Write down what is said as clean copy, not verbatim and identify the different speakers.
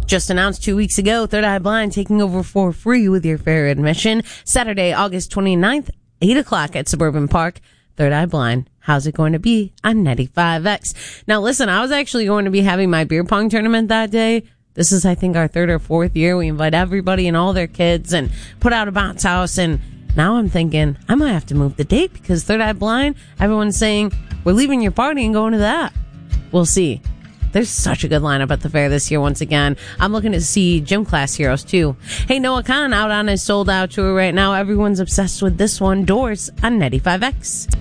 Speaker 1: Just announced 2 weeks ago, Third Eye Blind taking over for free with your fair admission. Saturday, August 29th, 8 o'clock at Suburban Park. Third Eye Blind. How's it going to be on 95X? Now listen, I was actually going to be having my beer pong tournament that day. This is, I think, our third or fourth year. We invite everybody and all their kids and put out a bounce house. And now I'm thinking I might have to move the date because Third Eye Blind, everyone's saying we're leaving your party and going to that. We'll see. There's such a good lineup at the fair this year once again. I'm looking to see gym class heroes too. Hey, Noah Khan out on his sold out tour right now. Everyone's obsessed with this one. Doors on 95X.